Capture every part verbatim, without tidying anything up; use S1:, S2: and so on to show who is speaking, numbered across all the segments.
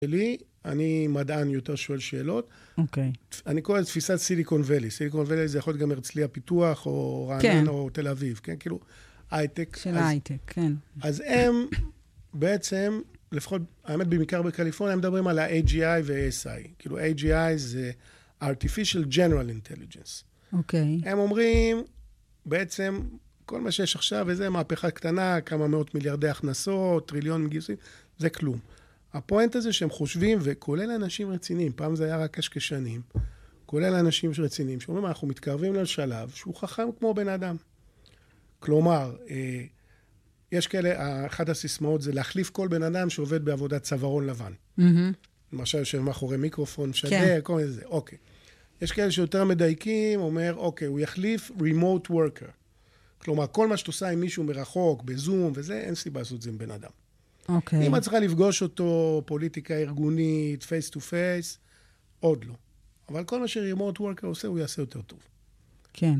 S1: שלי, אני מדען יותר שואל שאלות.
S2: אוקיי.
S1: אני קורא לתפיסת סיליקון ואלי. סיליקון ואלי זה יכול להיות גם הרצליה פיתוח, או רענן, או תל אביב, כן? כאילו, הייטק.
S2: של הייטק, כן.
S1: אז הם בעצם, לפחות, האמת במקרה בקליפורניה, הם מדברים על ה-איי ג'י איי ו-איי אס איי. כאילו, איי ג'י איי זה Artificial General Intelligence.
S2: אוקיי.
S1: הם אומרים, בעצם, כל מה שיש עכשיו, וזה מהפכה קטנה, כמה מאות מיליארדי הכנסות, טריליון מגיוסים, זה כלום. הפואנט הזה שהם חושבים, וכולל אנשים רציניים, פעם זה היה רק קשקשנים, כולל אנשים רציניים, שאומרים, אנחנו מתקרבים לשלב שהוא חכם כמו בן אדם. כלומר, יש כאלה, אחת הסיסמאות זה להחליף כל בן אדם שעובד בעבודת צווארון לבן. למשל, יושב מאחורי מיקרופון, משדר, כל מיני זה, אוקיי. יש כאלה שיותר מדייקים, אומר, אוקיי, הוא יחליף remote worker. כלומר, כל מה שאת עושה עם מישהו מרחוק, בזום וזה, אין סיבה לעשות את זה עם בן אדם.
S2: אוקיי.
S1: אם את צריכה לפגוש אותו, פוליטיקה ארגונית, face to face, עוד לא. אבל כל מה ש-remote worker עושה, הוא יעשה יותר טוב.
S2: כן.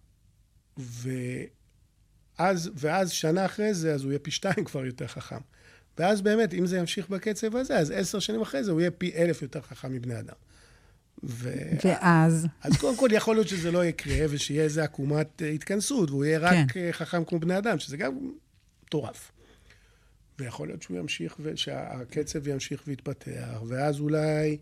S1: ואז, ואז שנה אחרי זה, אז הוא יהיה פי שתיים כבר יותר חכם. ואז באמת, אם זה ימשיך בקצב הזה, אז עשר שנים אחרי זה, הוא יהיה פי אלף יותר חכם מבני אדם. ו...
S2: ואז?
S1: אז קודם כל יכול להיות שזה לא יקרה, ושיהיה איזו עקומת התכנסות, והוא יהיה רק כן. חכם כמו בני אדם, שזה גם טורף. ויכול להיות שהוא ימשיך, ושהקצב ימשיך ויתפתח, ואז אולי,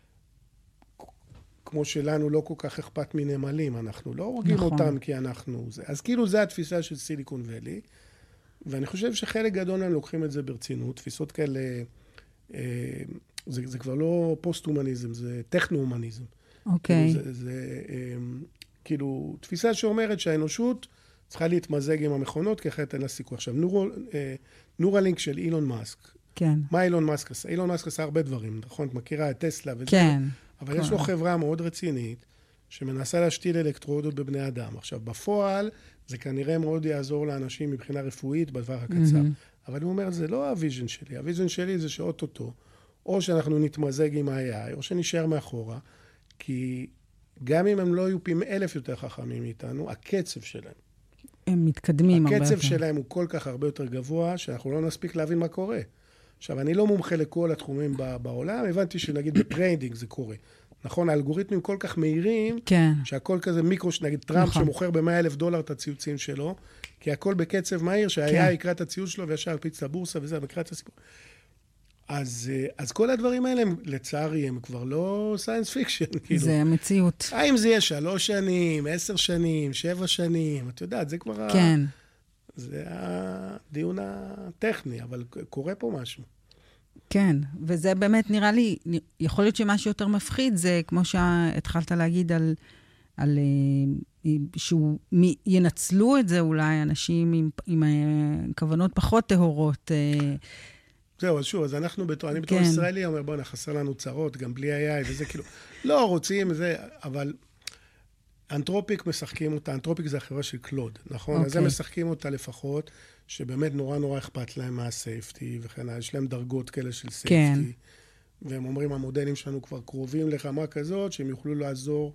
S1: כמו שלנו לא כל כך אכפת מנמלים, אנחנו לא הורגים נכון. אותם כי אנחנו זה. אז כאילו זה התפיסה של סיליקון ואלי, ואני חושב שחלק גדול הם לוקחים את זה ברצינות, תפיסות כאלה, אה, זה, זה כבר לא פוסט-הומניזם, זה טכנו-הומניזם.
S2: אוקיי.
S1: כאילו זה, זה אה, כאילו תפיסה שאומרת שהאנושות צריכה להתמזג עם המכונות, כי אחרת אין לה סיכוי. עכשיו, נורל, אה, נורלינק של אילון מאסק.
S2: כן.
S1: מה אילון מאסק עשה? אילון מאסק עשה הרבה דברים, נכון? את מכירה את טסלה וזה.
S2: כן.
S1: אבל
S2: כל...
S1: יש לו חברה מאוד רצינית, שמנסה להשתיל אלקטרודות בבני אדם. עכשיו, בפועל, זה כנראה מאוד יעזור לאנשים מבחינה רפואית בדבר הקצר. Mm-hmm. אבל הוא אומר, זה לא הוויז'ן שלי. הוויז'ן שלי זה שאוטוטו, או שאנחנו נתמזג עם ה-איי איי, או שנשאר מאחורה, כי גם אם הם לא יהיו פי אלף יותר חכמים מאיתנו, הקצב שלהם.
S2: הם מתקדמים הרבה יותר.
S1: הקצב שלהם הוא כל כך הרבה יותר גבוה, שאנחנו לא נספיק להבין מה קורה. עכשיו, אני לא מומחה לכל התחומים בעולם, הבנתי שנגיד בטריידינג זה קורה. נכון, האלגוריתמים כל כך מהירים,
S2: כן.
S1: שהכל כזה מיקרו, נגיד טראמפ נכון. שמוכר ב-מאה אלף דולר את הציוצים שלו, כי הכל בקצב מהיר, שה-איי איי יקרא את הציוץ שלו, וישר פיץ לבורסה וזה, וקרא את הסיפור. אז, אז כל הדברים האלה, הם, לצערי, הם כבר לא סיינס פיקשן. כאילו.
S2: זה המציאות.
S1: האם זה יהיה שלוש שנים, עשר שנים, שבע שנים, את יודעת, זה כבר...
S2: כן.
S1: ה... זה הדיון הטכני, אבל קורה פה משהו.
S2: כן, וזה באמת נראה לי, יכול להיות שמשהו יותר מפחיד, זה כמו שהתחלת להגיד על, על שהוא ינצלו את זה אולי אנשים עם, עם כוונות פחות טהורות.
S1: זהו, אז שוב, אז אנחנו בתור, אני בתור ישראלי אומר, בוא נחסר לנו צרות, גם בלי איי איי, וזה כאילו, לא רוצים, זה, אבל אנתרופיק משחקים אותה, אנתרופיק זה החברה של קלוד, נכון? אז הם משחקים אותה לפחות, שבאמת נורא נורא אכפת להם מהסייפטי, וכן, יש להם דרגות כאלה של סייפטי, והם אומרים, המודלים שלנו כבר קרובים לרמה כזאת, שהם יוכלו לעזור,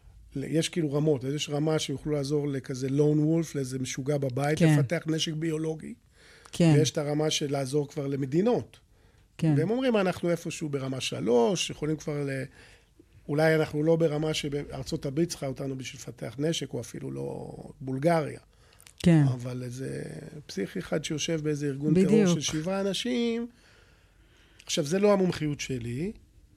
S1: יש כאילו רמות, יש רמה שיוכלו לעזור לכזה לון וולף, לאיזה משוגע בבית, לפתח נשק ביולוגי, כן. ויש את הרמה של לעזור כבר למדינות. כן. והם אומרים, אנחנו איפשהו ברמה שלוש, יכולים כבר ל... אולי אנחנו לא ברמה שבארצות הברית צריכה אותנו בשביל לפתח נשק, או אפילו לא בולגריה.
S2: כן.
S1: אבל איזה פסיכי אחד שיושב באיזה ארגון
S2: בדיוק.
S1: טרור של שבעה אנשים. עכשיו, זה לא המומחיות שלי,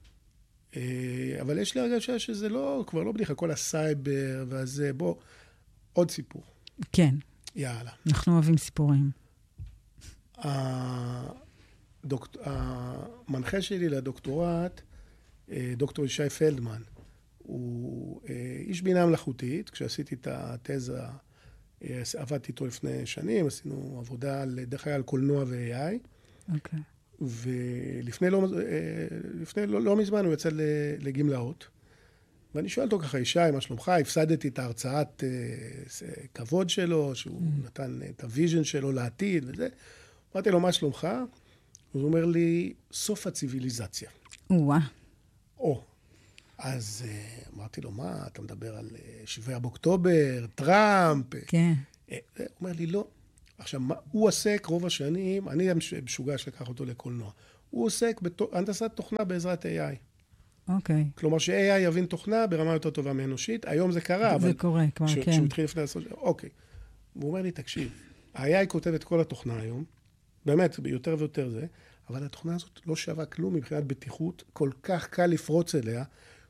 S1: אבל יש לי הרגשה שזה לא, כבר לא בדיחה, כל הסייבר והזה, בוא, עוד סיפור.
S2: כן.
S1: יאללה.
S2: אנחנו אוהבים סיפורים.
S1: הדוקט... המנחה שלי לדוקטורט, דוקטור ישי פלדמן, הוא איש בינה מלאכותית. כשעשיתי את התזה, עבדתי איתו לפני שנים, עשינו עבודה דרך אגב על קולנוע ו-איי איי.
S2: אוקיי.
S1: ולפני לא, לפני לא, לא מזמן הוא יצא לגמלאות. ואני שואל אותו ככה, ישי, מה שלומך? הפסדתי את ההרצאת כבוד שלו, שהוא mm. נתן את הוויז'ן שלו לעתיד וזה. אמרתי לו, מה שלומך? הוא אומר לי, סוף הציביליזציה.
S2: וואה.
S1: או. אז אמרתי לו, מה, אתה מדבר על שבעה באוקטובר, טראמפ?
S2: כן.
S1: הוא אומר לי, לא. עכשיו, הוא עסק רוב השנים, אני משוגע שלקח אותו לקולנוע. הוא עוסק בהנדסת תוכנה בעזרת איי איי.
S2: אוקיי.
S1: כלומר, ש-איי איי יבין תוכנה ברמה יותר טובה מאנושית. היום זה קרה, אבל...
S2: זה קורה, כבר, כן.
S1: כשהוא התחיל לפני לעשות... אוקיי. והוא אומר לי, תקשיב, ה-איי איי כותב את כל התוכנה היום, באמת, יותר ויותר זה, אבל התוכנה הזאת לא שווה כלום מבחינת בטיחות, כל כך קל לפרוץ אליה,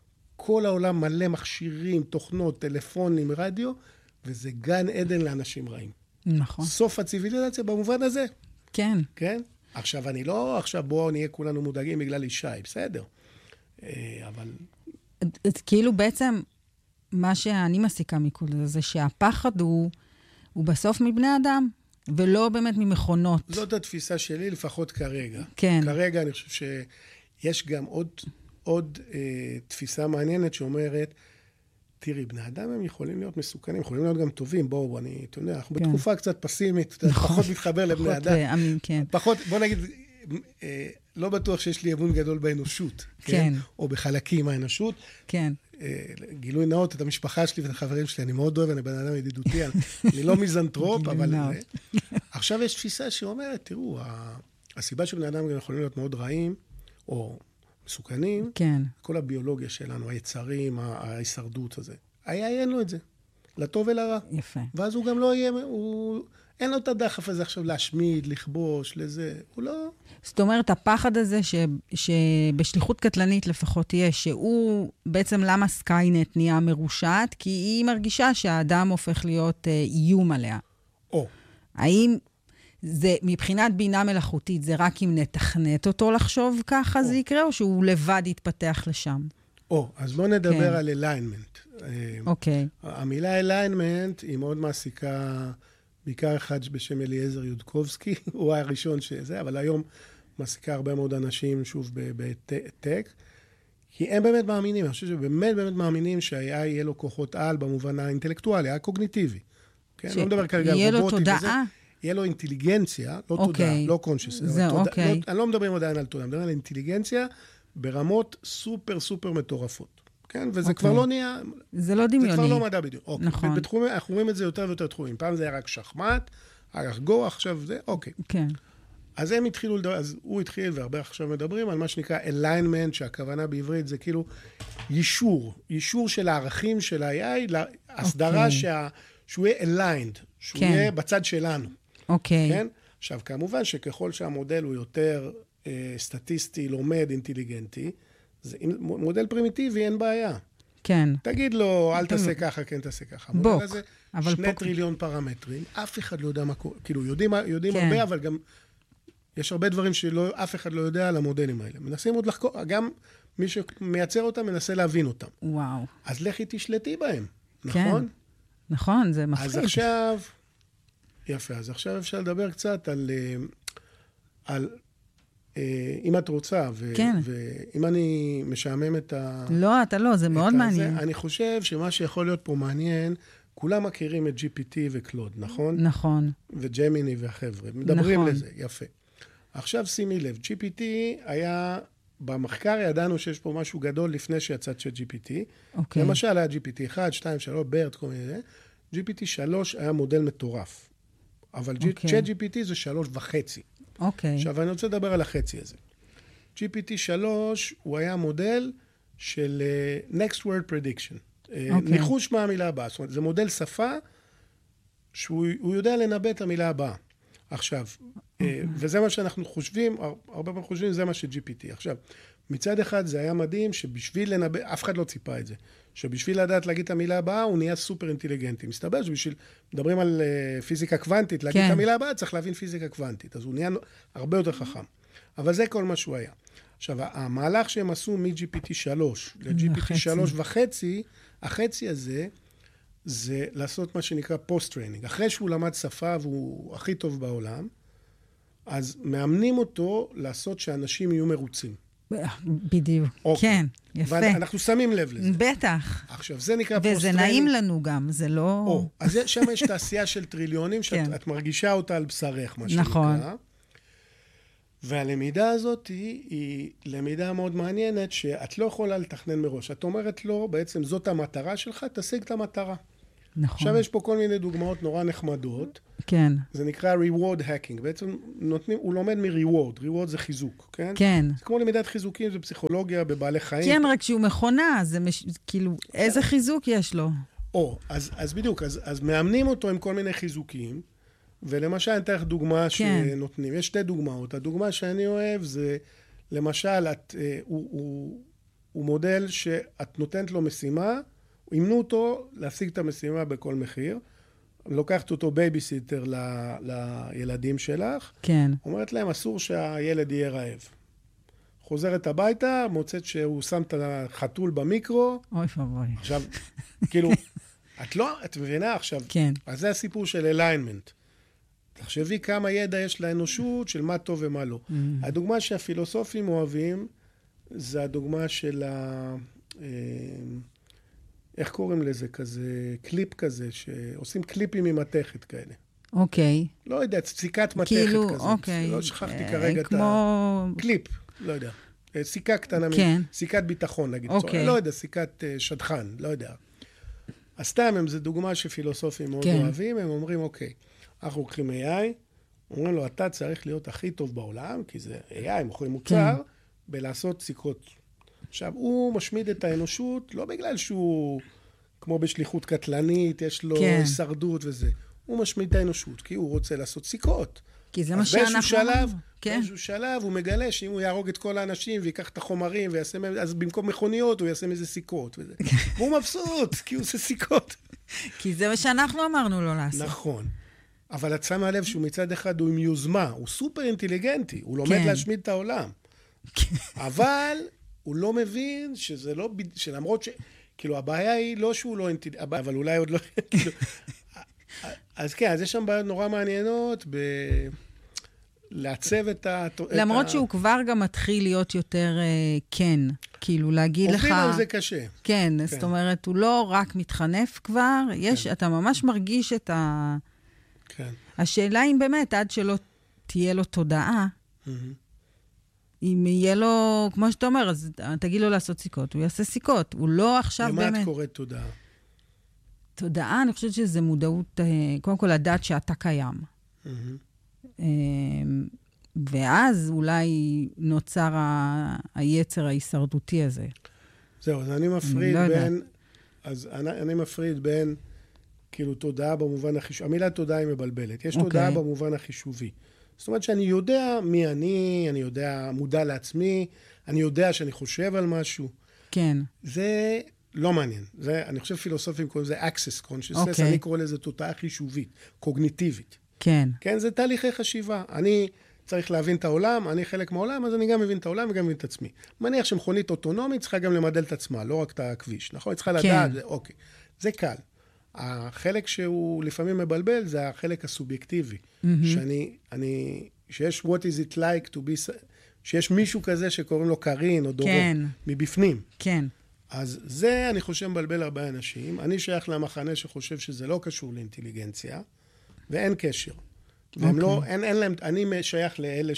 S1: כל העולם מלא מכשירים, תוכנות, טלפונים, רדיו, וזה גן עדן לאנשים רעים.
S2: נכון.
S1: סוף הציביליזציה במובן הזה.
S2: כן.
S1: כן? עכשיו, אני לא, עכשיו בואו נהיה כולנו מודאגים בגלל ישי, בסדר. אבל...
S2: אז כאילו בעצם, מה שאני מסיקה מכל זה, זה שהפחד הוא, הוא בסוף מבני אדם, ולא באמת ממכונות.
S1: זאת התפיסה שלי, לפחות כרגע.
S2: כן.
S1: כרגע אני חושב שיש גם עוד, עוד אה, תפיסה מעניינת שאומרת, תראי, בני אדם הם יכולים להיות מסוכנים, יכולים להיות גם טובים, בואו, אני, אתה יודע, אנחנו כן. בתקופה קצת פסימית, נכון. פחות מתחבר לבני
S2: פחות
S1: אדם.
S2: אמין, כן.
S1: פחות, בוא נגיד, אה, לא בטוח שיש לי אמון גדול באנושות. כן.
S2: כן.
S1: או בחלקים מהאנושות.
S2: כן.
S1: אה, גילוי נאות, את המשפחה שלי ואת החברים שלי, אני מאוד אוהב, אני בן אדם ידידותי, אני לא מיזנטרופ, אבל... עכשיו יש תפיסה שאומרת, תראו, הסיבה שבני אדם גם יכולים להיות מאוד רעים, או מסוכנים,
S2: כן.
S1: כל הביולוגיה שלנו, היצרים, ההישרדות הזה. היה אין לו את זה, לטוב ולרע.
S2: יפה.
S1: ואז הוא גם לא יהיה, הוא... אין לו את הדחף הזה עכשיו להשמיד, לכבוש, לזה, הוא לא...
S2: זאת אומרת, הפחד הזה ש... שבשליחות קטלנית לפחות יש, שהוא בעצם למה סקיינט נהיה מרושעת, כי היא מרגישה שהאדם הופך להיות אה, איום עליה.
S1: או.
S2: האם זה, מבחינת בינה מלאכותית, זה רק אם נתכנת אותו לחשוב ככה או. זה יקרה, או שהוא לבד יתפתח לשם?
S1: או, אז בואו נדבר כן. על alignment.
S2: אוקיי.
S1: המילה alignment היא מאוד מעסיקה, בעיקר אחד בשם אליעזר יודקובסקי, הוא היה הראשון שזה, אבל היום מעסיקה הרבה מאוד אנשים, שוב, בטק, כי הם באמת מאמינים, אני חושב שבאמת באמת מאמינים שה-איי איי יהיה לו כוחות על במובן האינטלקטואלי, הקוגניטיבי. כן? לא מדבר כרגע על רובוטים וזה. יהיה לו אינטליגנציה, לא תודעה, לא קונשיוס.
S2: זהו, אוקיי.
S1: אני לא מדברים עדיין על תודעה, מדברים על אינטליגנציה ברמות סופר סופר מטורפות. כן? וזה כבר לא נהיה...
S2: זה לא דמיוני.
S1: זה כבר לא מדע בדיוק.
S2: נכון.
S1: בתחומים, אנחנו רואים את זה יותר ויותר תחומים. פעם זה היה רק שחמט, רק גו, עכשיו זה, אוקיי.
S2: כן.
S1: אז הם התחילו לדבר, אז הוא התחיל, והרבה עכשיו מדברים על מה שנקרא alignment, שהכוונה בעברית זה כאילו יישור, יישור של הערכים של ה-איי איי, להסדרה שה... שהוא יהיה aligned, שהוא כן. יהיה בצד שלנו.
S2: אוקיי.
S1: כן? עכשיו, כמובן שככל שהמודל הוא יותר אה, סטטיסטי, לומד, אינטליגנטי, זה מודל פרימיטיבי, אין בעיה.
S2: כן.
S1: תגיד לו, אל תעשה ככה, כן תעשה ככה.
S2: בוק.
S1: המודל הזה, שני פוק... טריליון פרמטרים, אף אחד לא יודע מה קורה, כאילו, יודעים, יודעים כן. הרבה, אבל גם יש הרבה דברים שאף אחד לא יודע על המודלים האלה. מנסים עוד לחקור, גם מי שמייצר אותם מנסה להבין אותם.
S2: וואו.
S1: אז לכי תשלטי בהם,
S2: כן.
S1: נכון?
S2: נכון, זה מפחיד.
S1: אז עכשיו, יפה, אז עכשיו אפשר לדבר קצת על, על אם את רוצה, ו,
S2: כן.
S1: ואם אני משעמם את ה...
S2: לא, אתה לא, זה מאוד מעניין.
S1: הזה, אני חושב שמה שיכול להיות פה מעניין, כולם מכירים את ג'י פי טי וקלוד, נכון?
S2: נכון.
S1: וג'מיני והחבר'ה, מדברים
S2: נכון.
S1: לזה, יפה. עכשיו שימי לב, ג'י פי טי היה... במחקר ידענו שיש פה משהו גדול לפני שיצאת של ג'י פי טי.
S2: אוקיי.
S1: למשל, היה ג'י פי טי אחת, שתיים, שלוש, ברט, כל מיני זה. ג'י פי טי שלוש היה מודל מטורף. אבל
S2: אוקיי.
S1: צ'אט ג'י פי טי זה שלוש וחצי.
S2: אוקיי.
S1: עכשיו, אני רוצה לדבר על החצי הזה. ג'י פי טי שלוש הוא היה מודל של uh, Next Word Prediction.
S2: אוקיי.
S1: Uh, ניחוש מה המילה הבאה. זאת אומרת, זה מודל שפה שהוא יודע לנבא את המילה הבאה. עכשיו, וזה מה שאנחנו חושבים, הרבה פעמים חושבים, זה מה ש-ג'י פי טי. עכשיו, מצד אחד זה היה מדהים שבשביל לנבא, אף אחד לא ציפה את זה, שבשביל לדעת להגיד את המילה הבאה, הוא נהיה סופר אינטליגנטי. מסתבר שבשביל, מדברים על uh, פיזיקה קוונטית, להגיד כן. את המילה הבאה, צריך להבין פיזיקה קוונטית, אז הוא נהיה הרבה יותר חכם. אבל זה כל מה שהוא היה. עכשיו, המהלך שהם עשו מ-ג'י פי טי שלוש ל-ג'י פי טי שלוש וחצי, החצי הזה, זה לעשות מה שנקרא פוסט-טריינינג. אחרי שהוא למד שפה והוא הכי טוב בעולם, אז מאמנים אותו לעשות שאנשים יהיו מרוצים.
S2: בדיוק. אוקיי. כן, יפה.
S1: ואנחנו שמים לב לזה.
S2: בטח.
S1: עכשיו, זה נקרא פוסט-טריינינג.
S2: וזה נעים לנו גם, זה לא...
S1: או, אז שם יש תעשייה של טריליונים, שאת כן. מרגישה אותה על בשרך, מה שנקרא.
S2: נכון.
S1: והלמידה הזאת היא, היא למידה מאוד מעניינת, שאת לא יכולה לתכנן מראש. את אומרת לו, בעצם זאת המטרה שלך, תשיג את המטרה.
S2: נכון.
S1: עכשיו יש פה כל מיני דוגמאות נורא נחמדות.
S2: כן.
S1: זה נקרא reward hacking. בעצם נותנים, הוא לומד מ-reward. reward זה חיזוק, כן?
S2: כן.
S1: זה כמו למידת חיזוקים, זה פסיכולוגיה בבעלי חיים.
S2: כן, רק שהוא מכונה, זה מש... כאילו, איזה חיזוק יש לו?
S1: או, אז, אז בדיוק, אז, אז מאמנים אותו עם כל מיני חיזוקים, ולמשל, אני אתן לך דוגמה כן. שנותנים. יש שתי דוגמאות. הדוגמה שאני אוהב זה, למשל, את, אה, הוא, הוא, הוא מודל שאת נותנת לו משימה, אימנו אותו להשיג את המשימה בכל מחיר, לוקחת אותו בייביסיטר ל, לילדים שלך,
S2: כן.
S1: אומרת להם, אסור שהילד יהיה רעב. חוזרת הביתה, מוצאת שהוא שם את החתול במיקרו.
S2: אוי ואבוי.
S1: עכשיו, כאילו, את לא, את מבינה עכשיו,
S2: כן.
S1: אז זה הסיפור של אליינמנט. תחשבי כמה ידע יש לאנושות של מה טוב ומה לא. Mm-hmm. הדוגמה שהפילוסופים אוהבים, זה הדוגמה של ה... איך קוראים לזה? כזה, קליפ כזה, שעושים קליפים ממתכת כאלה.
S2: אוקיי.
S1: לא יודע, סיכת מתכת
S2: כאילו,
S1: כזה.
S2: אוקיי.
S1: לא שכחתי כרגע
S2: כמו...
S1: את ה... קליפ, לא יודע. סיכה קטנה,
S2: כן.
S1: סיכת ביטחון, נגיד.
S2: אוקיי.
S1: לא יודע, סיכת שדחן, לא יודע. אז סתם, הם, זו דוגמה שפילוסופים מאוד
S2: כן.
S1: אוהבים, הם אומרים, אוקיי, אנחנו לוקחים איי איי, אומרים לו, אתה צריך להיות הכי טוב בעולם, כי זה איי איי, מוכרים מוצר, כן. בלעשות סיכות. עכשיו, הוא משמיד את האנושות, לא בגלל שהוא, כמו בשליחות קטלנית, יש לו כן. הישרדות וזה. הוא משמיד את האנושות, כי הוא רוצה לעשות סיכות.
S2: כי זה מה שאנחנו...
S1: שלב,
S2: כן.
S1: באיזשהו שלב הוא מגלה שאם הוא יהרוג את כל האנשים ויקח את החומרים ויעשה, אז במקום מכוניות הוא יעשה מזה סיכות וזה. והוא מבסוט, כי הוא עושה סיכות.
S2: כי זה מה שאנחנו אמרנו לו לעשות.
S1: נכון. אבל את שמה לב שהוא מצד אחד הוא עם יוזמה, הוא סופר אינטליגנטי, הוא לומד
S2: כן.
S1: להשמיד את העולם. אבל הוא לא מבין שזה לא, שלמרות ש... כאילו, הבעיה היא לא שהוא לא אינטליגנטי, אבל אולי עוד לא... כאילו, אז כן, אז יש שם בעיות נורא מעניינות ב... לעצב את ה...
S2: למרות שהוא כבר גם מתחיל להיות יותר כן, כאילו להגיד לך...
S1: עובדים על זה קשה.
S2: כן, זאת אומרת, הוא לא רק מתחנף כבר, יש, אתה ממש מרגיש את ה...
S1: כן.
S2: השאלה אם באמת, עד שלא תהיה לו תודעה, אם יהיה לו, כמו שאתה אומר, אז תגיד לו לעשות סיכות, הוא יעשה סיכות, הוא לא עכשיו באמת...
S1: למה את קוראת תודעה?
S2: תודעה, אני חושבת שזה מודעות, קודם כל לדעת שאתה קיים. ואז אולי נוצר היצר ההישרדותי הזה.
S1: זהו, אז אני מפריד
S2: לא
S1: בין...
S2: יודעת.
S1: אז אני, אני מפריד בין, כאילו, תודעה במובן החישובי. המילה תודעה היא מבלבלת. יש
S2: אוקיי.
S1: תודעה במובן החישובי. זאת אומרת שאני יודע מי אני, אני יודע, מודע לעצמי, אני יודע שאני חושב על משהו.
S2: כן.
S1: זה לא מעניין. זה, אני חושב פילוסופים קוראים לזה access consciousness,
S2: אוקיי.
S1: אני קורא לזה תודעה חישובית, קוגניטיבית.
S2: כן.
S1: כן, זה תהליכי חשיבה. אני צריך להבין את העולם, אני חלק מהעולם, אז אני גם מבין את העולם וגם מבין את עצמי. מניח שמכונית אוטונומית צריכה גם למדל את עצמה, לא רק את הכביש, נכון? היא צריכה לדעת, זה, אוקיי. זה קל. החלק שהוא לפעמים מבלבל, זה החלק הסובייקטיבי. Mm-hmm. שאני, אני, שיש what is it like to be, שיש מישהו כזה שקוראים לו קרין או דורון, כן. מבפנים.
S2: כן.
S1: אז זה, אני חושב, מבלבל הרבה אנשים. אני שייך למחנה שחושב שזה לא קשור לאינטליגנציה, ואין קשר. והם okay. לא, אין, אין להם, אני שייך לאלה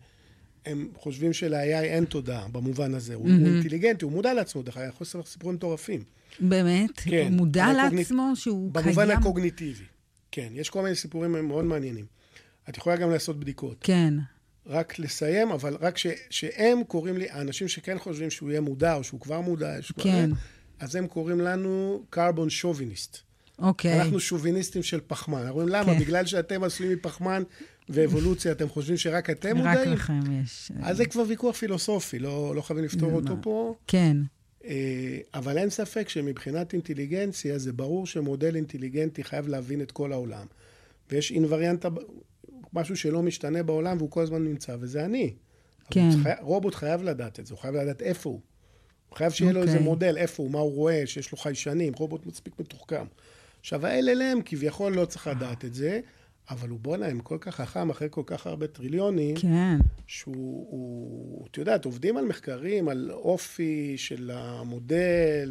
S1: שהם חושבים של-איי איי אין תודעה, במובן הזה. Mm-hmm. הוא, הוא אינטליגנטי, הוא מודע לעצמו, דרך אגב, יכול לספר סיפורים מטורפים.
S2: באמת?
S1: כן.
S2: הוא מודע
S1: הקוגניט...
S2: לעצמו שהוא
S1: במובן
S2: קיים?
S1: במובן הקוגניטיבי. כן, יש כל מיני סיפורים מאוד מעניינים. את יכולה גם לעשות בדיקות.
S2: כן.
S1: רק לסיים, אבל רק ש, שהם קוראים לי, האנשים שכן חושבים שהוא יהיה מודע, או שהוא כבר מודע,
S2: כן.
S1: אז הם קוראים לנו קרבון שוביניסט.
S2: אוקיי.
S1: אנחנו שוביניסטים של פחמן. אנחנו אומרים, למה?
S2: כן.
S1: בגלל שאתם עשויים מפחמן ואבולוציה, אתם חושבים שרק אתם מודעים?
S2: רק לכם יש.
S1: אז זה כבר ויכוח פילוסופי, לא, לא חייבים לפתור אותו פה.
S2: כן.
S1: אבל אין ספק שמבחינת אינטליגנציה, זה ברור שמודל אינטליגנטי חייב להבין את כל העולם. ויש אינווריאנט, משהו שלא משתנה בעולם, והוא כל הזמן נמצא, וזה אני.
S2: כן.
S1: חי... רובוט חייב לדעת את זה, הוא חייב לדעת איפה הוא. הוא חייב שיהיה לו איזה מודל, איפה הוא, מה הוא רואה, שיש לו חיישנים, רובוט מספיק מתוחכם. עכשיו, ה-אל אל אם כביכול לא צריך לדעת את זה, אבל הוא בונה, הם כל כך חכם, אחרי כל כך הרבה טריליונים,
S2: כן.
S1: שהוא, הוא, את יודעת, עובדים על מחקרים, על אופי של המודל,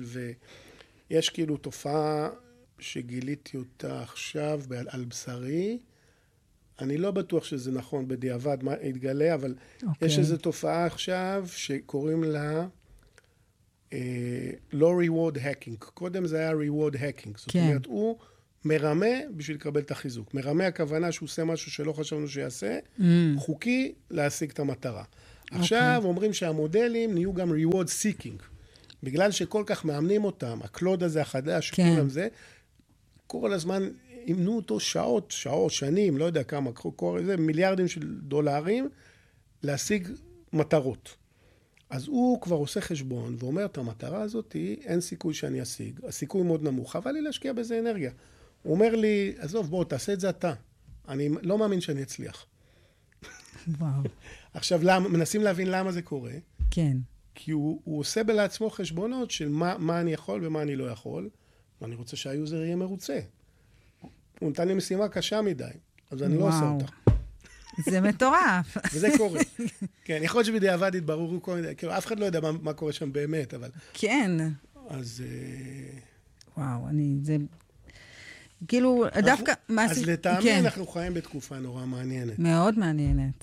S1: ויש כאילו תופעה שגיליתי אותה עכשיו על בשרי, אני לא בטוח שזה נכון בדיעבד, מה התגלה, אבל okay. יש איזו תופעה עכשיו שקוראים לה לא reward hacking. קודם זה היה reward hacking. זאת אומרת, הוא מרמה בשביל לקבל את החיזוק. מרמה הכוונה שהוא עושה משהו שלא חשבנו שיעשה, חוקי להשיג את המטרה. עכשיו אומרים שהמודלים נהיו גם reward seeking. בגלל שכל כך מאמנים אותם, הקלוד הזה החדש, כולם זה, כל הזמן אימנו אותו שעות, שעות, שנים, לא יודע כמה, כל זה, מיליארדים של דולרים, להשיג מטרות. אז הוא כבר עושה חשבון, ואומר, את המטרה הזאת, אין סיכוי שאני אשיג. הסיכוי מאוד נמוך, חבל לי להשקיע בזה אנרגיה. הוא אומר לי, עזוב, בוא, תעשה את זה אתה. אני לא מאמין שאני אצליח.
S2: וואו.
S1: עכשיו, למה, מנסים להבין למה זה קורה.
S2: כן.
S1: כי הוא, הוא עושה בעצמו חשבונות של מה, מה אני יכול ומה אני לא יכול, ואני רוצה שהיוזר יהיה מרוצה. הוא נתן לי משימה קשה מדי, אז אני וואו. לא עושה אותה.
S2: זה מטורף.
S1: וזה קורה. כן, יכול להיות שבדיעבד התבררו כל מיני, כאילו, אף אחד לא יודע מה, מה קורה שם באמת, אבל...
S2: כן.
S1: אז...
S2: וואו, אני... זה... כאילו, אנחנו, דווקא...
S1: אז לטעמי כן. אנחנו חיים בתקופה נורא מעניינת.
S2: מאוד מעניינת.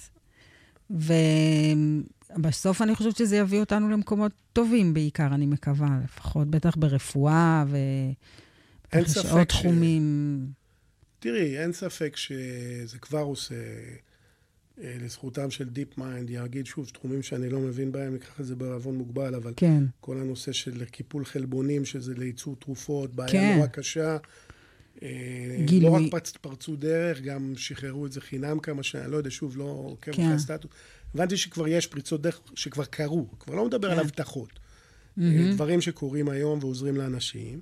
S2: ובסוף אני חושבת שזה יביא אותנו למקומות טובים בעיקר, אני מקווה, לפחות, בטח ברפואה ו...
S1: אין ספק
S2: עוד תחומים...
S1: תראי, אין ספק שזה כבר עושה... לזכותם של דיפ מיינד, יגיד שוב, תחומים שאני לא מבין בהם, ניקח את זה בערבון מוגבל, אבל
S2: כן.
S1: כל הנושא של קיפול חלבונים, שזה לייצור תרופות, בעיה
S2: כן.
S1: נורא קשה, גילוי. לא רק פרצ, פרצו דרך, גם שחררו את זה חינם כמה שנה, לא יודע, שוב, לא עוקב אחרי הסטטוס. הבנתי שכבר יש פריצות דרך שכבר קרו, כבר לא מדבר כן. על הבטחות. Mm-hmm. דברים שקורים היום ועוזרים לאנשים.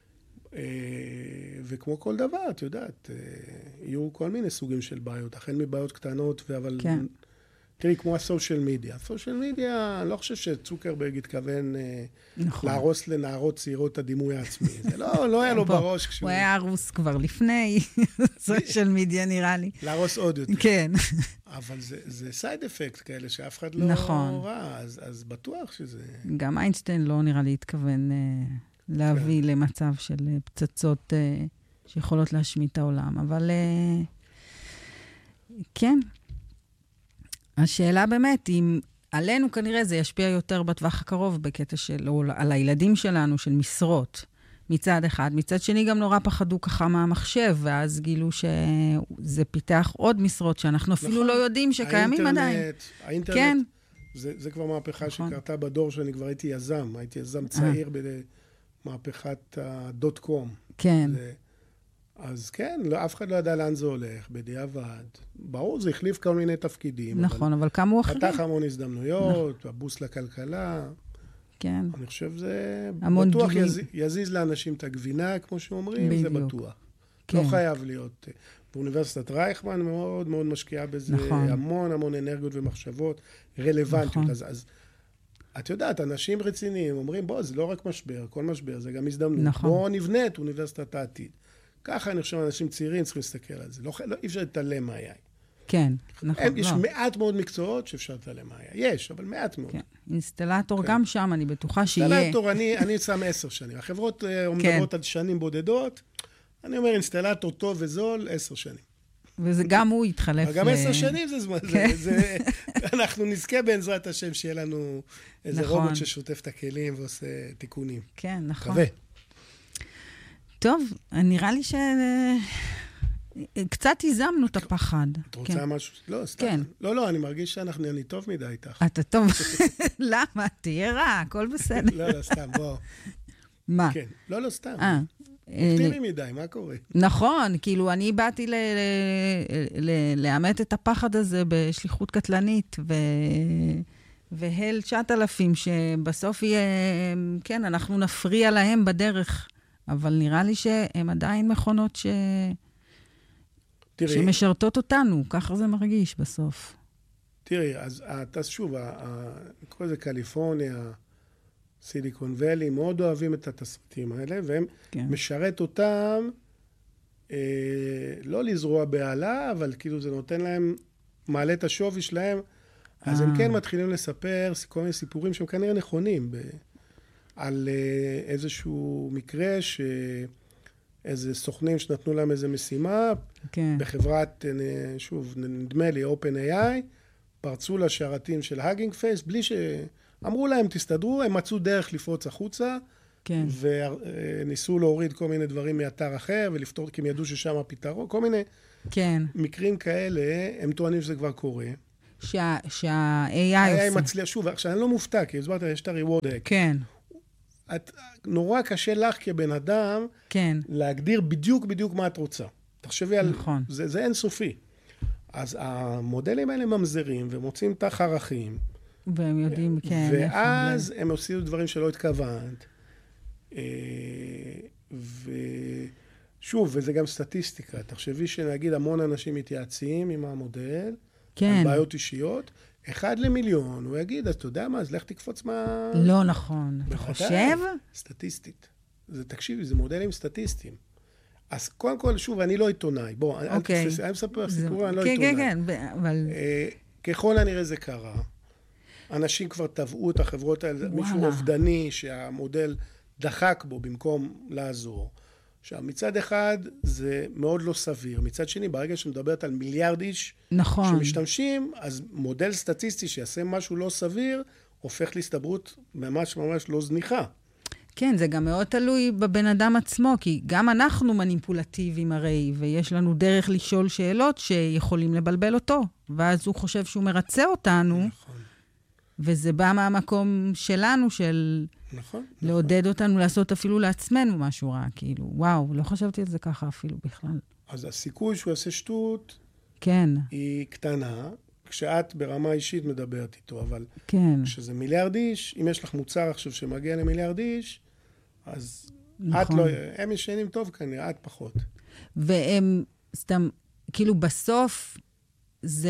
S1: וכמו כל דבר, את יודעת, יהיו כל מיני סוגים של בעיות, אכן מבעיות קטנות, אבל
S2: כן.
S1: תראי, כמו הסושיאל מדיה. הסושיאל מדיה, אני לא חושב שצוקרברג התכוון
S2: נכון.
S1: להרוס לנערות צעירות את הדימוי העצמי. זה לא, לא היה לו בראש.
S2: כשהוא... הוא היה הרוס כבר לפני סושיאל מדיה, נראה לי.
S1: להרוס עוד יותר.
S2: כן.
S1: אבל זה, זה סייד אפקט כאלה שאף אחד לא
S2: נכון.
S1: ראה, אז, אז בטוח שזה...
S2: גם איינשטיין לא נראה לי התכוון... להביא כן. למצב של פצצות uh, שיכולות להשמיד את העולם. אבל uh, כן, השאלה באמת, אם עלינו כנראה זה ישפיע יותר בטווח הקרוב, בקטע של, או על הילדים שלנו, של משרות, מצד אחד. מצד שני גם נורא פחדו ככה מהמחשב, ואז גילו שזה פיתח עוד משרות שאנחנו אפילו נכון. לא יודעים שקיימים
S1: האינטרנט,
S2: עדיין.
S1: האינטרנט,
S2: כן.
S1: זה, זה כבר מהפכה נכון. שקרתה בדור שאני כבר הייתי יזם, הייתי יזם צעיר ב... מהפכת הדוט קום.
S2: כן.
S1: זה, אז כן, לא, אף אחד לא ידע לאן זה הולך, בדיעבד. ברור, זה החליף כל מיני תפקידים.
S2: נכון, אבל, אבל כמה אחרים.
S1: פתח המון הזדמנויות, נכון. הבוס לכלכלה.
S2: כן.
S1: אני חושב זה בטוח יז, יזיז לאנשים את הגבינה, כמו שאומרים, בדיוק. זה בטוח. כן. לא חייב להיות. באוניברסיטת רייכמן מאוד מאוד משקיעה בזה, נכון. המון המון אנרגיות ומחשבות רלוונטיות. נכון. אז... אז את יודעת, אנשים רציניים אומרים, בוא, זה לא רק משבר, כל משבר, זה גם הזדמנות. נכון. בוא נבנה את אוניברסיטת העתיד. ככה אני חושב, אנשים צעירים צריכים להסתכל על זה. לא, לא, אי אפשר לתעלם מה היה.
S2: כן, נכון.
S1: הם,
S2: לא.
S1: יש מעט מאוד מקצועות שאפשר לתעלם מה היה. יש, אבל מעט מאוד.
S2: כן. אינסטלטור כן. גם שם, אני בטוחה
S1: אינסטלטור,
S2: שיהיה.
S1: אינסטלטור, אני, אני שם עשר שנים. החברות מדברות כן. על שנים בודדות. אני אומר, אינסטלטור טוב וזול, עשר שנים.
S2: וזה גם הוא יתחלף.
S1: גם עשר שנים זה זמן. אנחנו נזכה בעזרת השם שיהיה לנו איזה רובוט ששוטף את הכלים ועושה תיקונים.
S2: כן, נכון.
S1: קווה.
S2: טוב, נראה לי שקצת הזמנו את הפחד.
S1: את רוצה משהו? לא, סתם. לא, לא, אני מרגיש שאנחנו, אני טוב מדי איתך.
S2: אתה טוב. למה? תהיה רע, הכל בסדר.
S1: לא, לא, סתם, בוא.
S2: מה?
S1: כן, לא, לא, סתם. אה. אופטימי מדי, מה קורה?
S2: נכון, כאילו, אני באתי לאמת את הפחד הזה בשליחות קטלנית, והל תשעת אלפים, שבסוף יהיה, כן, אנחנו נפריע להם בדרך, אבל נראה לי שהם עדיין מכונות שמשרתות אותנו, ככה זה מרגיש בסוף.
S1: תראי, אז אתה שוב, כל זה קליפורניה, סיליקון ואלי, מאוד אוהבים את התסריטים האלה, והם כן. משרת אותם, אה, לא לזרוע בעלה, אבל כאילו זה נותן להם, מעלה את השווי שלהם, אז הם כן מתחילים לספר כל מיני סיפורים שהם כנראה נכונים, ב, על אה, איזשהו מקרה, שאיזה סוכנים שנתנו להם איזו משימה, כן. בחברת, שוב, נדמה לי, אופן איי איי, פרצו לשרתים של הגינג פייס, בלי ש... אמרו להם, תסתדרו, הם מצאו דרך לפרוץ החוצה,
S2: כן.
S1: וניסו להוריד כל מיני דברים מאתר אחר, ולפתור, כי הם ידעו ששם הפתרון, כל מיני
S2: כן.
S1: מקרים כאלה, הם טוענים שזה כבר קורה.
S2: שה, שה-איי איי עושה.
S1: איי איי מצליח, שוב, עכשיו אני לא מופתע, כי הסברת, יש את ה-reward hack.
S2: כן.
S1: את, נורא קשה לך כבן אדם,
S2: כן.
S1: להגדיר בדיוק בדיוק מה את רוצה. תחשבי על,
S2: נכון.
S1: זה, זה אינסופי. אז המודלים האלה ממזרים, ומוצאים את החרכים.
S2: והם יודעים, כן.
S1: ואז הם עושים דברים שלא התכוונת. ושוב, וזה גם סטטיסטיקה. תחשבי שנגיד המון אנשים מתייעצים עם המודל,
S2: כן.
S1: על בעיות אישיות, אחד למיליון, הוא יגיד, אז אתה יודע מה, אז לך תקפוץ מה...
S2: לא נכון. אתה חושב?
S1: סטטיסטית. זה, תקשיבי, זה מודלים סטטיסטיים. אז קודם כל, שוב, אני לא עיתונאי. בוא,
S2: אוקיי.
S1: אני מספר לך סיפור, אני לא
S2: כן,
S1: עיתונאי.
S2: כן, כן, אבל...
S1: ככל הנראה זה קרה. אנשים כבר טבעו את החברות האלה, מישהו אובדני שהמודל דחק בו במקום לעזור. עכשיו, מצד אחד זה מאוד לא סביר. מצד שני, ברגע שמדברת על מיליארד איש
S2: נכון.
S1: שמשתמשים, אז מודל סטטיסטי שיעשה משהו לא סביר, הופך להסתברות ממש ממש לא זניחה.
S2: כן, זה גם מאוד תלוי בבן אדם עצמו, כי גם אנחנו מניפולטיביים הרי, ויש לנו דרך לשאול שאלות שיכולים לבלבל אותו, ואז הוא חושב שהוא מרצה אותנו,
S1: נכון.
S2: וזה בא מהמקום שלנו, של
S1: נכון,
S2: לעודד
S1: נכון.
S2: אותנו לעשות אפילו לעצמנו משהו רע, כאילו, וואו, לא חשבתי על זה ככה אפילו בכלל.
S1: אז הסיכוי שהוא יעשה שטות,
S2: כן.
S1: היא קטנה, כשאת ברמה אישית מדברת איתו, אבל
S2: כן.
S1: כשזה מיליארד איש, אם יש לך מוצר עכשיו שמגיע למיליארד איש, אז
S2: נכון.
S1: את לא, הם ישנים טוב כנראה, את פחות.
S2: והם, סתם, כאילו בסוף, זה,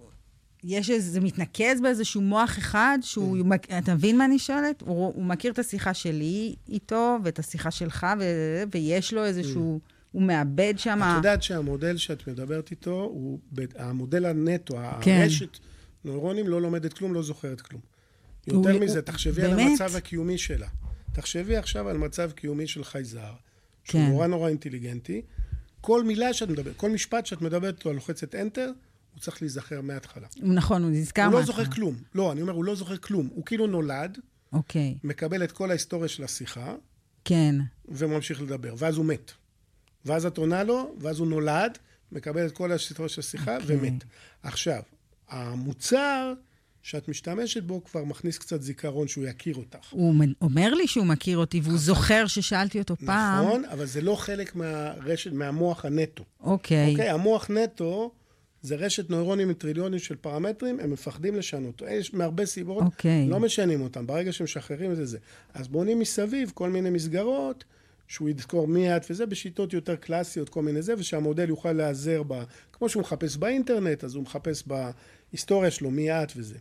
S2: יש איזה, זה מתנקז באיזשהו מוח אחד, שהוא, mm. אתה מבין מה אני שואלת? הוא, הוא מכיר את השיחה שלי איתו, ואת השיחה שלך, ו, ויש לו איזשהו, mm. הוא מאבד שם...
S1: את יודעת שהמודל שאת מדברת איתו, הוא, המודל הנטו,
S2: כן.
S1: הרשת נוירונים לא לומדת כלום, לא זוכרת כלום. יותר הוא, מזה, תחשבי באמת? על המצב הקיומי שלה. תחשבי עכשיו על מצב קיומי של חייזר, שהוא כן. נורא נורא אינטליגנטי. כל מילה שאת מדברת, כל משפט שאת מדברת אותו, לוחצת Enter, הוא צריך להיזכר מההתחלה.
S2: נכון, הוא נזכר
S1: מההתחלה.
S2: הוא
S1: לא זוכר כלום. לא, אני אומר, הוא לא זוכר כלום. הוא כאילו נולד,
S2: אוקיי.
S1: מקבל את כל ההיסטוריה של השיחה,
S2: כן. וממשיך
S1: לדבר, ואז הוא מת. ואז את עונה לו, ואז הוא נולד, מקבל את כל ההיסטוריה של השיחה, אוקיי. ומת. עכשיו, המוצר... שאת משתמשת בו, כבר מכניס קצת זיכרון שהוא יכיר אותך.
S2: הוא אומר לי שהוא מכיר אותי, והוא זוכר ששאלתי אותו פעם.
S1: נכון, אבל זה לא חלק מהרשת, מהמוח הנטו.
S2: אוקיי.
S1: אוקיי, המוח נטו, זה רשת נוירונים וטריליונים של פרמטרים, הם מפחדים לשנות. יש מהרבה סיבות,
S2: אוקיי.
S1: לא משנים אותם. ברגע שמשחררים את זה, אז בונים מסביב כל מיני מסגרות, שהוא יזכור מיד, וזה בשיטות יותר קלאסיות, כל מיני זה, ושהמודל יוכל להיעזר בה, כמו שהוא מחפש באינטרנט, אז הוא מחפש בהיסטוריה שלו מיד וזה.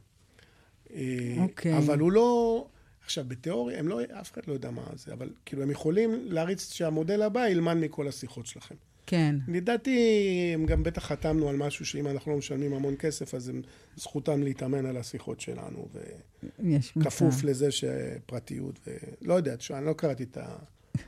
S2: אוקיי.
S1: אבל הוא לא... עכשיו, בתיאוריה, הם לא, אף אחד לא יודע מה זה, אבל כאילו הם יכולים להריץ שהמודל הבא ילמד מכל השיחות שלכם.
S2: כן.
S1: לדעתי, הם גם בטח חתמנו על משהו שאם אנחנו לא משלמים המון כסף, אז הם זכותם להתאמן על השיחות שלנו, וכפוף לזה שפרטיות, ולא יודע, אני לא קראתי את ה...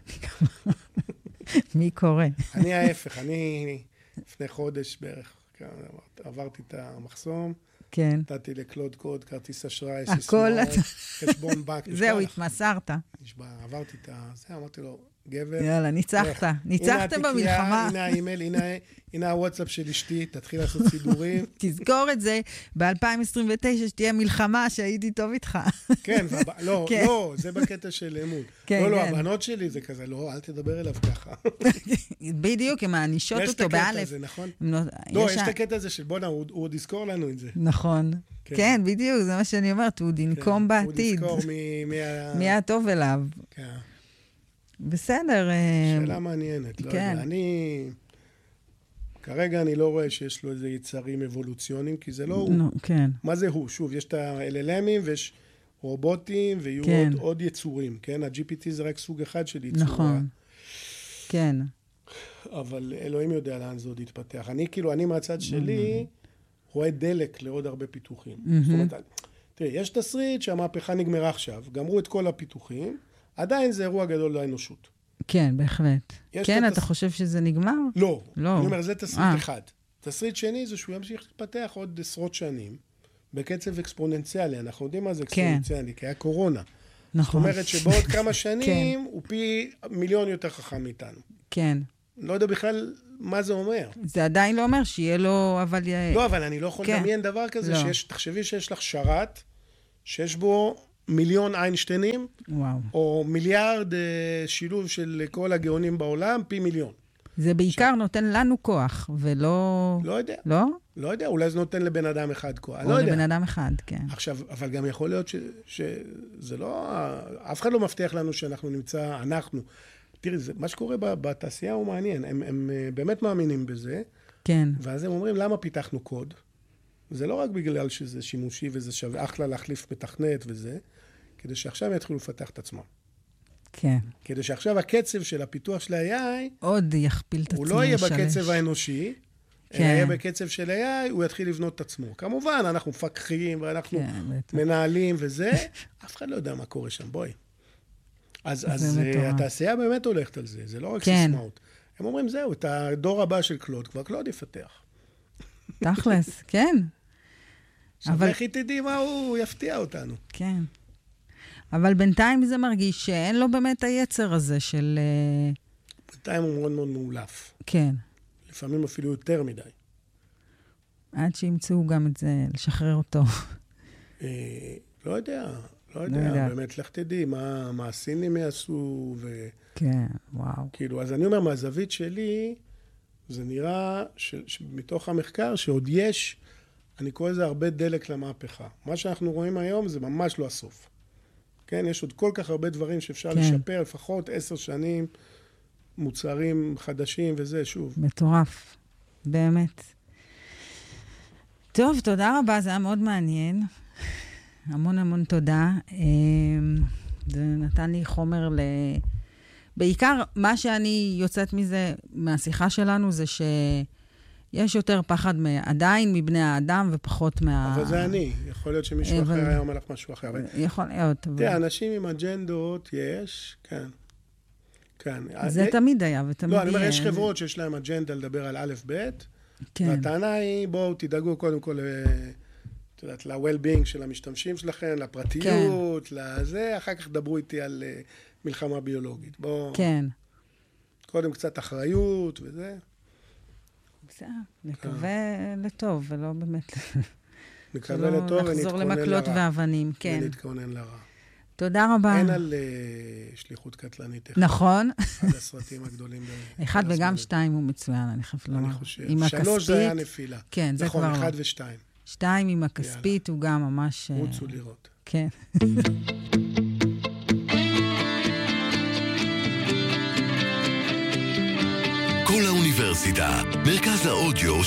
S2: מי קורא?
S1: אני ההפך, אני לפני חודש בערך, עברתי את המחסום,
S2: כן.
S1: נתתי לקלוד קוד, כרטיס אשראי,
S2: הכל אתה...
S1: חשבון בנק.
S2: זהו, התמסרת.
S1: עברתי את זה, אמרתי לו, גבר.
S2: יאללה, ניצחת. ניצחתם במלחמה.
S1: הנה האימייל, הנה הוואטסאפ של אשתי, תתחיל לעשות סידורים.
S2: תזכור את זה, ב-אלפיים עשרים ותשע שתהיה מלחמה שהייתי טוב איתך.
S1: כן, לא, לא, זה בקטע של אמון. לא, לא, הבנות שלי זה כזה, לא, אל תדבר אליו ככה.
S2: בדיוק, הם מענישות אותו באלף.
S1: יש את הקטע הזה, נכון? לא, יש את הקטע הזה של בוא'נה, הוא עוד יזכור לנו את זה.
S2: נכון. כן, בדיוק, זה מה שאני אומרת, הוא עוד ינקום בעתיד.
S1: הוא יזכור
S2: מי הטוב אליו.
S1: כן.
S2: בסדר.
S1: שאלה מעניינת, לא יודע. אני, כרגע אני לא רואה שיש לו איזה יצרים אבולוציוניים, כי זה לא הוא.
S2: כן.
S1: מה זה הוא? שוב, יש את ה-אל אל אמים ויש רובוטים, ויהיו עוד יצורים, כן? ה-ג'י פי טי זה רק סוג אחד של יצור.
S2: נכון. כן.
S1: אבל אלוהים יודע לאן זה עוד יתפתח. אני כאילו, אני מהצד שלי, רואה דלק לעוד הרבה פיתוחים. זאת אומרת, תראי, יש תסריט שהמהפכה נגמרה עכשיו, גמרו את כל הפיתוחים, עדיין זה אירוע גדול לאנושות.
S2: כן, בהחלט. כן, אתה חושב שזה נגמר?
S1: לא. אני אומר, זה תסריט אחד. תסריט שני זה שהוא ימשיך להתפתח עוד עשרות שנים, בקצב אקספוננציאלי. אנחנו יודעים מה זה אקספוננציאלי, כי היה קורונה.
S2: נכון.
S1: זאת אומרת שבעוד כמה שנים הוא פי מיליון יותר חכם מאיתנו.
S2: כן.
S1: לא יודע בכלל מה זה אומר.
S2: זה עדיין לא אומר שיהיה לו, אבל...
S1: לא, אבל אני לא יכול לדמיין דבר כזה, שיש, תחשבי שיש לך שרת, שיש בו מיליון איינשטיינים,
S2: וואו.
S1: או מיליארד שילוב של כל הגאונים בעולם, פי מיליון.
S2: זה בעיקר נותן לנו כוח, ולא...
S1: לא יודע.
S2: לא?
S1: לא יודע, אולי זה נותן לבן אדם אחד כוח.
S2: או לבן אדם אחד, כן.
S1: עכשיו, אבל גם יכול להיות שזה לא... אף אחד לא מבטיח לנו שאנחנו נמצא, אנחנו... תראי, מה שקורה בתעשייה הוא מעניין. הם, הם באמת מאמינים בזה.
S2: כן.
S1: ואז הם אומרים, למה פיתחנו קוד? זה לא רק בגלל שזה שימושי וזה שווה אחלה להחליף מתכנת וזה, כדי שעכשיו יתחילו לפתח את עצמם.
S2: כן.
S1: כדי שעכשיו הקצב של הפיתוח של ה-איי איי...
S2: עוד יכפיל את עצמו.
S1: הוא לא יהיה בקצב האנושי,
S2: כן.
S1: אלא יהיה בקצב של ה-איי איי, הוא יתחיל לבנות את עצמו. כמובן, אנחנו מפקחים ואנחנו כן, מנהלים וזה, אף אחד לא יודע מה קורה שם, בואי. אז, אז התעשייה באמת הולכת על זה, זה לא רק כן. סיסמאות. הם אומרים, זהו, את הדור הבא של קלוד, כבר קלוד יפתח.
S2: תכלס, כן.
S1: אבל איך היא תדעי מה הוא יפתיע אותנו.
S2: כן. אבל בינתיים זה מרגיש שאין לו באמת היצר הזה של...
S1: בינתיים הוא מאוד מאוד מאולף.
S2: כן.
S1: לפעמים אפילו יותר מדי.
S2: עד שימצאו גם את זה, לשחרר אותו.
S1: לא יודע, לא יודע. באמת, לך תדעי מה, מה הסינים יעשו ו...
S2: כן, וואו.
S1: כאילו, אז אני אומר, מהזווית שלי, זה נראה ש... מתוך המחקר שעוד יש, אני קורא לזה הרבה דלק למהפכה. מה שאנחנו רואים היום זה ממש לא הסוף. כן, יש עוד כל כך הרבה דברים שאפשר כן. לשפר, לפחות עשר שנים, מוצרים חדשים וזה, שוב.
S2: מטורף, באמת. טוב, תודה רבה, זה היה מאוד מעניין. המון המון תודה. זה נתן לי חומר ל... בעיקר, מה שאני יוצאת מזה, מהשיחה שלנו, זה שיש יותר פחד עדיין מבני האדם ופחות מה...
S1: אבל זה אני. יכול להיות שמישהו אחר היה אומר לך משהו אחר.
S2: יכול להיות.
S1: תראה, אנשים עם אג'נדות יש, כן. כן.
S2: זה תמיד היה ותמיד
S1: יהיה. לא, אני אומר, יש חברות שיש להם אג'נדה לדבר על א' ב', והטענה היא, בואו תדאגו קודם כל, את יודעת, ל-well-being של המשתמשים שלכם, לפרטיות, לזה, אחר כך דברו איתי על מלחמה ביולוגית. בואו...
S2: כן.
S1: קודם קצת אחריות וזה.
S2: בסדר, נקווה לטוב, ולא באמת...
S1: נקווה לטוב ונתכונן לרע.
S2: נחזור למקלות ואבנים, כן.
S1: ונתכונן לרע.
S2: תודה רבה.
S1: אין על שליחות קטלנית.
S2: נכון.
S1: על הסרטים הגדולים.
S2: אחד וגם שתיים הוא מצוין, אני חושב לומר.
S1: אני חושב. שלוש זה היה נפילה.
S2: כן, זה כבר...
S1: נכון, אחד ושתיים.
S2: שתיים עם הכספית הוא גם ממש...
S1: רוצו לראות.
S2: כן.
S3: כל האוניברסיטה, מרכז האודיו